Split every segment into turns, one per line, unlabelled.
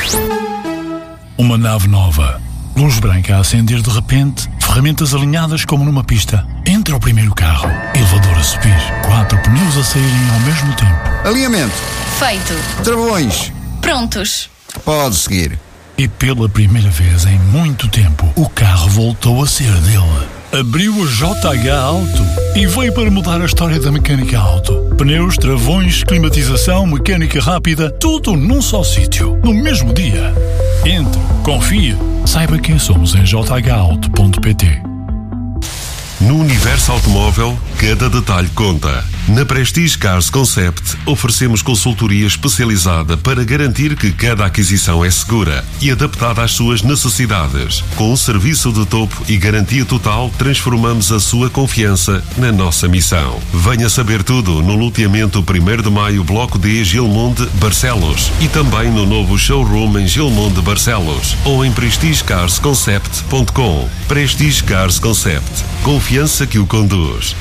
Uma nave nova. Luz branca a acender de repente, ferramentas alinhadas como numa pista. Entra o primeiro carro, elevador a subir, 4 pneus a saírem ao mesmo tempo.
Alinhamento.
Feito.
Travões.
Prontos.
Pode seguir.
E pela primeira vez em muito tempo, o carro voltou a ser dele. Abriu a JH Auto e veio para mudar a história da mecânica auto. Pneus, travões, climatização, mecânica rápida, tudo num só sítio, no mesmo dia. Entre, confie, saiba quem somos em jhauto.pt.
No universo automóvel, cada detalhe conta. Na Prestige Cars Concept, oferecemos consultoria especializada para garantir que cada aquisição é segura e adaptada às suas necessidades. Com um serviço de topo e garantia total, transformamos a sua confiança na nossa missão. Venha saber tudo no loteamento 1º de Maio, Bloco D, Gilmonde, Barcelos, e também no novo showroom em Gilmonde, Barcelos, ou em prestigecarsconcept.com. Prestige Cars Concept. Confiança que o conduz.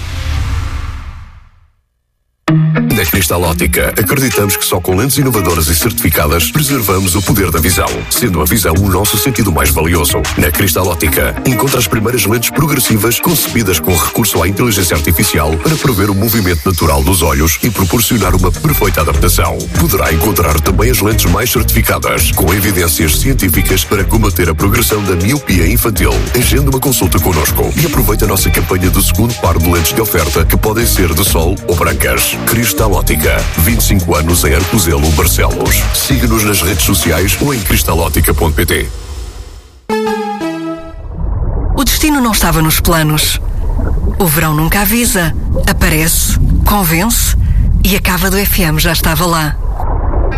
Na Cristal Óptica, acreditamos que só com lentes inovadoras e certificadas preservamos o poder da visão, sendo a visão o nosso sentido mais valioso. Na Cristal Óptica, encontra as primeiras lentes progressivas concebidas com recurso à inteligência artificial para prever o movimento natural dos olhos e proporcionar uma perfeita adaptação. Poderá encontrar também as lentes mais certificadas, com evidências científicas para combater a progressão da miopia infantil. Agende uma consulta connosco e aproveite a nossa campanha do segundo par de lentes de oferta, que podem ser de sol ou brancas. Cristal Óptica, 25 anos em Arcozelo, Barcelos. Siga-nos nas redes sociais ou em cristalótica.pt.
O destino não estava nos planos. O verão nunca avisa, aparece, convence e a cava do FM já estava lá.